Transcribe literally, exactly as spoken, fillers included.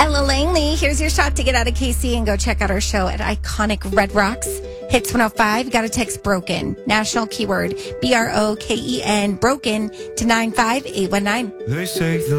Ella Langley, here's your shot to get out of K C and go check out our show at iconic Red Rocks. Hits one oh five, got to text broken. National keyword B R O K E N, broken to nine five eight one nine. They say the